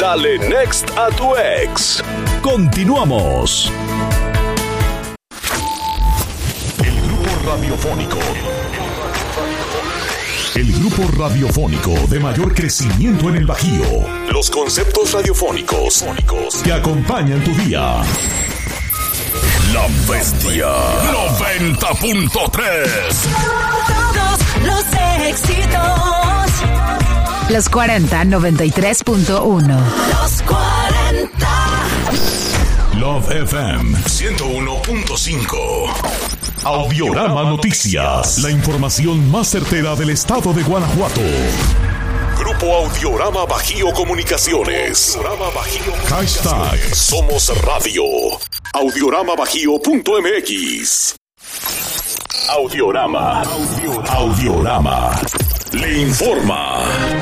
Dale next a tu ex. Continuamos. El grupo radiofónico de mayor crecimiento en el Bajío. Los conceptos radiofónicos que acompañan tu día. La Bestia 90.3. Todos los éxitos. Los 40 93.1. Los 40. Love FM 101.5. Audiorama Noticias. La información más certera del estado de Guanajuato. Grupo Audiorama Bajío Comunicaciones. Hashtag Somos Radio. Audioramabajío.mx. Audiorama. Le informa.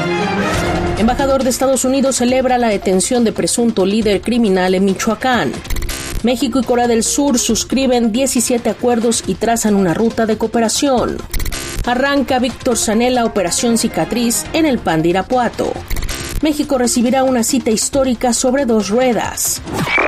Embajador de Estados Unidos celebra la detención de presunto líder criminal en Michoacán. México y Corea del Sur suscriben 17 acuerdos y trazan una ruta de cooperación. Arranca Víctor Zanella Operación Cicatriz en el PAN de Irapuato. México recibirá una cita histórica sobre 2 ruedas.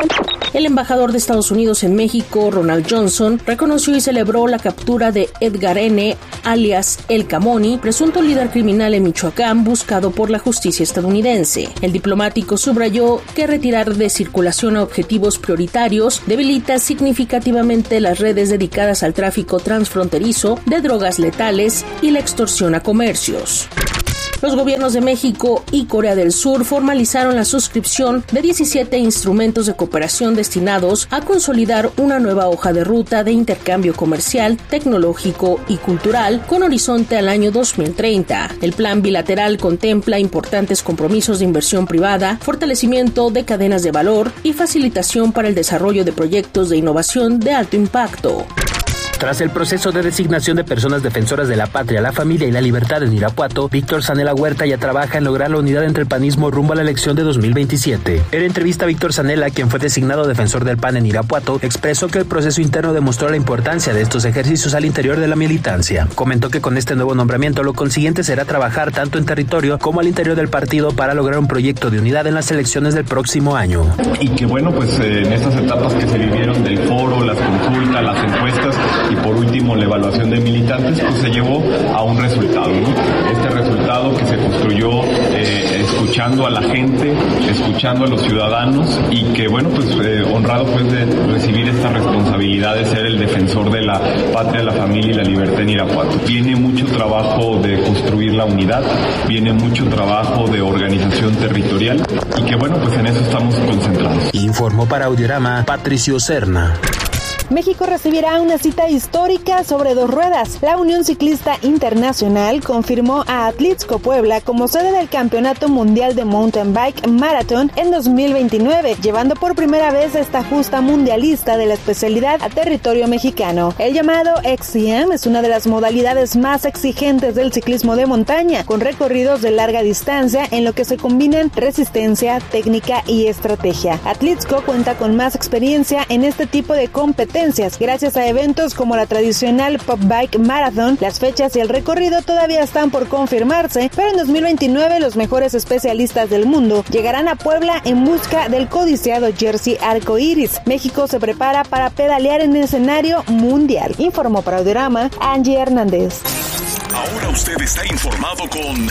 El embajador de Estados Unidos en México, Ronald Johnson, reconoció y celebró la captura de Edgar N., alias El Camoni, presunto líder criminal en Michoacán buscado por la justicia estadounidense. El diplomático subrayó que retirar de circulación a objetivos prioritarios debilita significativamente las redes dedicadas al tráfico transfronterizo de drogas letales y la extorsión a comercios. Los gobiernos de México y Corea del Sur formalizaron la suscripción de 17 instrumentos de cooperación destinados a consolidar una nueva hoja de ruta de intercambio comercial, tecnológico y cultural con horizonte al año 2030. El plan bilateral contempla importantes compromisos de inversión privada, fortalecimiento de cadenas de valor y facilitación para el desarrollo de proyectos de innovación de alto impacto. Tras el proceso de designación de personas defensoras de la patria, la familia y la libertad en Irapuato, Víctor Zanella Huerta ya trabaja en lograr la unidad entre el panismo rumbo a la elección de 2027. En entrevista, Víctor Zanella, quien fue designado defensor del PAN en Irapuato, expresó que el proceso interno demostró la importancia de estos ejercicios al interior de la militancia. Comentó que con este nuevo nombramiento lo consiguiente será trabajar tanto en territorio como al interior del partido para lograr un proyecto de unidad en las elecciones del próximo año. Y que bueno, pues en estas etapas que se vivieron del foro, las consultas, las encuestas y por último la evaluación de militantes, pues se llevó a un resultado, ¿no? Este resultado que se construyó escuchando a la gente, escuchando a los ciudadanos y que bueno, pues honrado pues de recibir esta responsabilidad de ser el defensor de la patria, la familia y la libertad en Irapuato. Viene mucho trabajo de construir la unidad, viene mucho trabajo de organización territorial y que bueno, pues en eso estamos concentrados. Informó para Audiorama Patricio Serna. México recibirá una cita histórica sobre 2 ruedas. La Unión Ciclista Internacional confirmó a Atlixco Puebla como sede del Campeonato Mundial de Mountain Bike Marathon en 2029, llevando por primera vez esta justa mundialista de la especialidad a territorio mexicano. El llamado XCM es una de las modalidades más exigentes del ciclismo de montaña, con recorridos de larga distancia en lo que se combinan resistencia, técnica y estrategia. Atlixco cuenta con más experiencia en este tipo de competencias gracias a eventos como la tradicional Pop Bike Marathon. Las fechas y el recorrido todavía están por confirmarse, pero en 2029 los mejores especialistas del mundo llegarán a Puebla en busca del codiciado jersey arcoíris. México se prepara para pedalear en el escenario mundial. Informó para Audiorama Angie Hernández. Ahora usted está informado con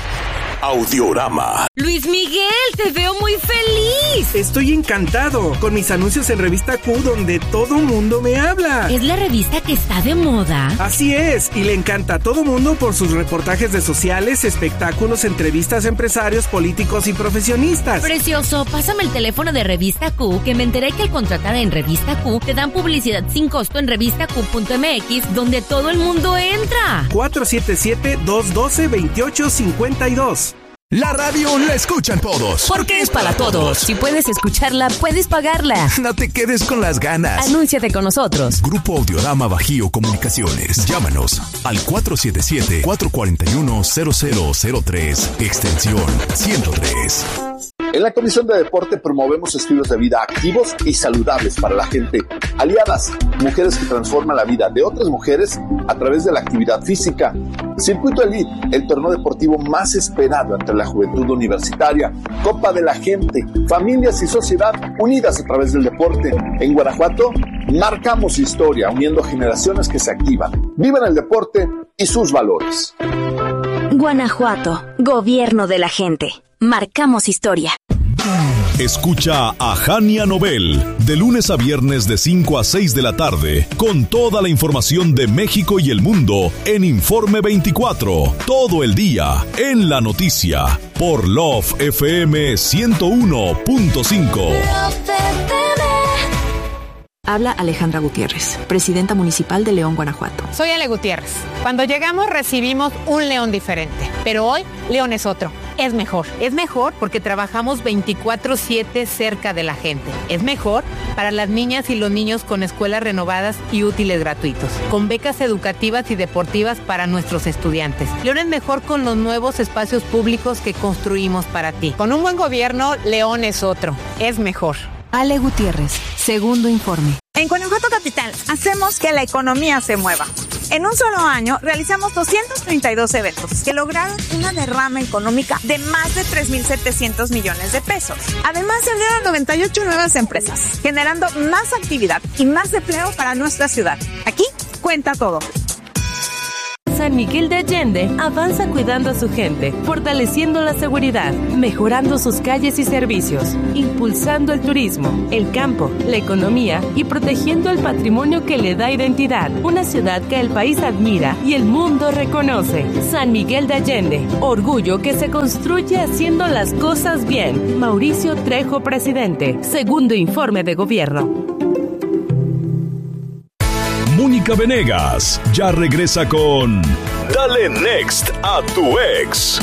Audiorama. Luis Miguel, te veo muy feliz. Estoy encantado con mis anuncios en Revista Q, donde todo mundo me habla. ¿Es la revista que está de moda? Así es, y le encanta a todo mundo por sus reportajes de sociales, espectáculos, entrevistas a empresarios, políticos y profesionistas. Precioso, pásame el teléfono de Revista Q, que me enteré que al contratar en Revista Q te dan publicidad sin costo en revistaq.mx, donde todo el mundo entra. 477-212-2852. La radio la escuchan todos. Porque es para todos. Si puedes escucharla, puedes pagarla. No te quedes con las ganas. Anúnciate con nosotros. Grupo Audiorama Bajío Comunicaciones. Llámanos al 477-441-0003, extensión 103. En la Comisión de Deporte promovemos estilos de vida activos y saludables para la gente. Aliadas, mujeres que transforman la vida de otras mujeres a través de la actividad física. Circuito Elite, el torneo deportivo más esperado entre la juventud universitaria. Copa de la Gente, familias y sociedad unidas a través del deporte. En Guanajuato, marcamos historia, uniendo generaciones que se activan, viven el deporte y sus valores. Guanajuato, gobierno de la gente. Marcamos historia. Escucha a Jania Nobel de lunes a viernes de 5 a 6 de la tarde con toda la información de México y el mundo en Informe 24, todo el día en la noticia por Love FM 101.5. Habla Alejandra Gutiérrez, presidenta municipal de León, Guanajuato. Soy Ale Gutiérrez. Cuando llegamos recibimos un León diferente, pero hoy León es otro. Es mejor. Es mejor porque trabajamos 24/7 cerca de la gente. Es mejor para las niñas y los niños con escuelas renovadas y útiles gratuitos, con becas educativas y deportivas para nuestros estudiantes. León es mejor con los nuevos espacios públicos que construimos para ti. Con un buen gobierno, León es otro. Es mejor. Ale Gutiérrez, segundo informe. En Guanajuato Capital, hacemos que la economía se mueva. En un solo año, realizamos 232 eventos que lograron una derrama económica de más de 3,700 millones de pesos. Además, se abrieron 98 nuevas empresas, generando más actividad y más empleo para nuestra ciudad. Aquí cuenta todo. San Miguel de Allende avanza cuidando a su gente, fortaleciendo la seguridad, mejorando sus calles y servicios, impulsando el turismo, el campo, la economía y protegiendo el patrimonio que le da identidad. Una ciudad que el país admira y el mundo reconoce. San Miguel de Allende, orgullo que se construye haciendo las cosas bien. Mauricio Trejo, presidente. Segundo informe de gobierno. Mónica Venegas ya regresa con Dale Next a tu ex.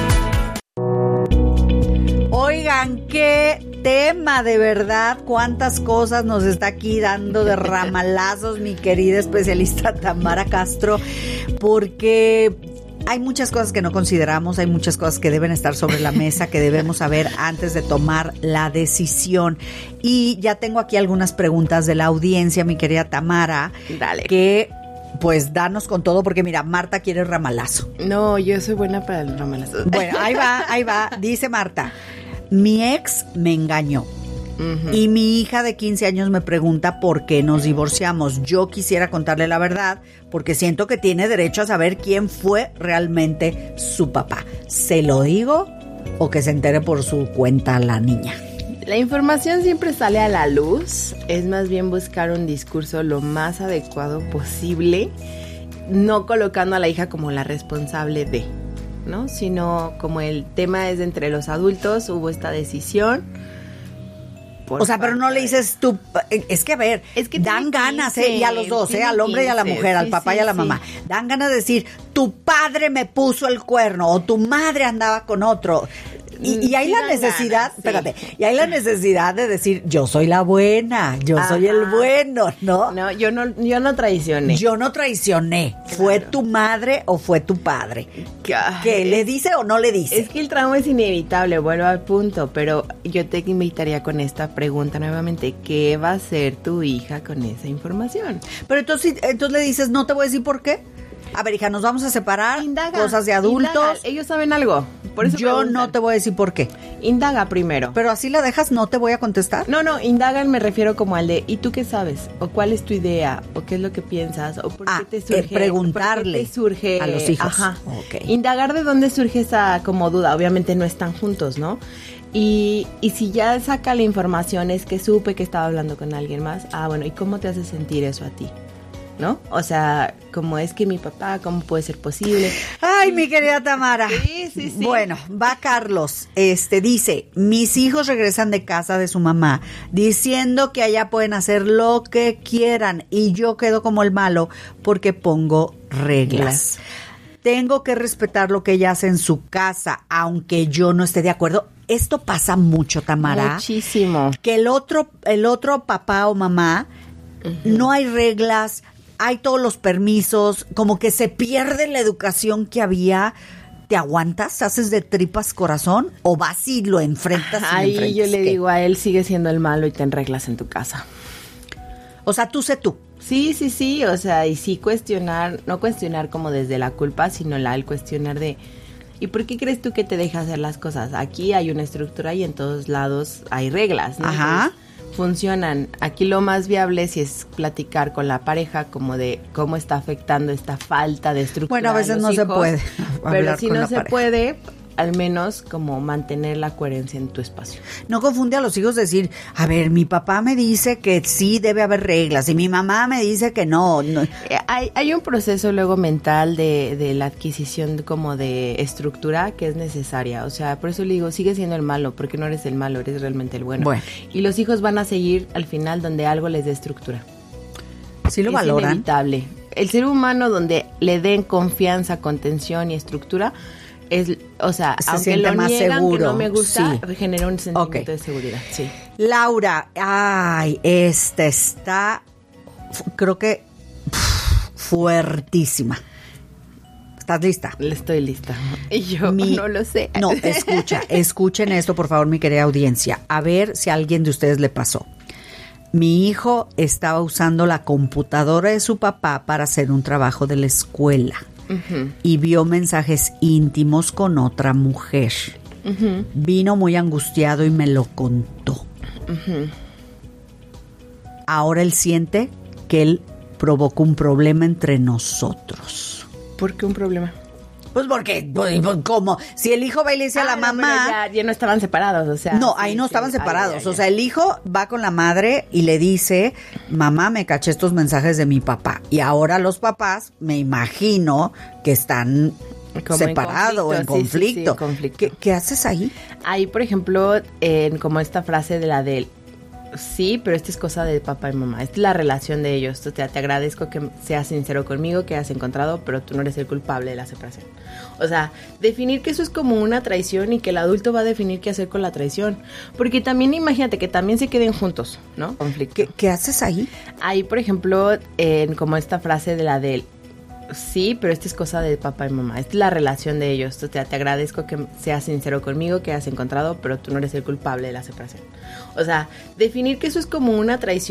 Oigan, qué tema, de verdad, cuántas cosas nos está aquí dando de ramalazos mi querida especialista Tamara Castro, porque hay muchas cosas que no consideramos, hay muchas cosas que deben estar sobre la mesa, que debemos saber antes de tomar la decisión. Y ya tengo aquí algunas preguntas de la audiencia, mi querida Tamara. Dale. Que, pues, danos con todo, porque mira, Marta quiere ramalazo. No, yo soy buena para el ramalazo. Bueno, ahí va. Dice Marta, mi ex me engañó. Y mi hija de 15 años me pregunta por qué nos divorciamos. Yo quisiera contarle la verdad porque siento que tiene derecho a saber quién fue realmente su papá. ¿Se lo digo o que se entere por su cuenta la niña? La información siempre sale a la luz. Es más bien buscar un discurso lo más adecuado posible, no colocando a la hija como la responsable de, ¿no? Sino como el tema es de entre los adultos, hubo esta decisión. O sea, pero no le dices tú, es que a ver, es que dan ganas, y a los dos, al hombre y a la mujer, al papá y a la mamá, dan ganas de decir, tu padre me puso el cuerno, o tu madre andaba con otro. Y hay la necesidad, y hay la necesidad de decir, yo soy la buena, yo soy el bueno, ¿no? No, yo no traicioné. Yo no traicioné. Claro. ¿Fue tu madre o fue tu padre? ¿Qué le dice o no le dice? Es que el trauma es inevitable, vuelvo al punto, pero yo te invitaría con esta pregunta nuevamente, ¿qué va a hacer tu hija con esa información? Pero entonces le dices, no te voy a decir por qué. A ver, hija, nos vamos a separar, cosas de adultos. Indaga. Ellos saben algo. Por eso yo no te voy a decir por qué. Indaga primero. Pero así la dejas, no te voy a contestar. No, indagan me refiero como al de, ¿y tú qué sabes? ¿O cuál es tu idea? ¿O qué es lo que piensas? ¿O por qué te surge? Preguntarle ¿por qué te surge a los hijos. Ajá. Okay. Indagar de dónde surge esa como duda. Obviamente no están juntos, ¿no? Y si ya saca la información es que supe que estaba hablando con alguien más. Bueno, ¿y cómo te hace sentir eso a ti? ¿No? O sea, como es que mi papá, ¿cómo puede ser posible? Ay, mi querida Tamara. Sí. Bueno, va Carlos. Dice, mis hijos regresan de casa de su mamá diciendo que allá pueden hacer lo que quieran y yo quedo como el malo porque pongo reglas. Tengo que respetar lo que ella hace en su casa, aunque yo no esté de acuerdo. Esto pasa mucho, Tamara. Muchísimo. Que el otro papá o mamá, no hay reglas, hay todos los permisos, como que se pierde la educación que había. ¿Te aguantas? ¿Haces de tripas corazón? ¿O vas y lo enfrentas? Ahí yo le digo a él, sigue siendo el malo y ten reglas en tu casa. O sea, tú sé tú. Sí, o sea, y sí no cuestionar como desde la culpa, sino el cuestionar de, ¿y por qué crees tú que te deja hacer las cosas? Aquí hay una estructura y en todos lados hay reglas, ¿no? Ajá. Entonces, funcionan. Aquí lo más viable sí es platicar con la pareja como de cómo está afectando esta falta de estructura. Bueno, a veces no se puede. Pero si no se puede, al menos como mantener la coherencia en tu espacio. No confunde a los hijos decir, a ver, mi papá me dice que sí debe haber reglas y mi mamá me dice que no. Hay un proceso luego mental de la adquisición como de estructura que es necesaria. O sea, por eso le digo, sigue siendo el malo, porque no eres el malo, eres realmente el bueno. Y los hijos van a seguir al final donde algo les dé estructura. Sí lo valoran. Es inevitable. El ser humano donde le den confianza, contención y estructura es, o sea, se aunque siente lo más niegan, seguro. que no me gusta, Sí. genera un sentimiento de seguridad. Sí. Laura, esta está, creo que fuertísima. ¿Estás lista? Estoy lista. Y yo no lo sé. No, escuchen esto, por favor, mi querida audiencia. A ver si a alguien de ustedes le pasó. Mi hijo estaba usando la computadora de su papá para hacer un trabajo de la escuela. Uh-huh. Y vio mensajes íntimos con otra mujer. Uh-huh. Vino muy angustiado y me lo contó. Uh-huh. Ahora él siente que él provocó un problema entre nosotros. ¿Por qué un problema? Pues porque, ¿cómo? Si el hijo va y le dice a la mamá... Ya no estaban separados, o sea... No, ahí no estaban separados. O sea, el hijo va con la madre y le dice, mamá, me caché estos mensajes de mi papá. Y ahora los papás, me imagino, que están como separados, en conflicto. Sí, conflicto. ¿Qué haces ahí? Ahí, por ejemplo, como esta frase de la del... Sí, pero esta es cosa de papá y mamá. Esta es la relación de ellos. Te agradezco que seas sincero conmigo, que has encontrado, pero tú no eres el culpable de la separación. O sea, definir que eso es como una traición y que el adulto va a definir qué hacer con la traición. Porque también imagínate que también se queden juntos, ¿no? Conflicto. ¿Qué haces ahí? Ahí, por ejemplo, como esta frase de la del... Sí, pero esta es cosa de papá y mamá. Esta es la relación de ellos. Te agradezco que seas sincero conmigo, que has encontrado, pero tú no eres el culpable de la separación. O sea, definir que eso es como una traición.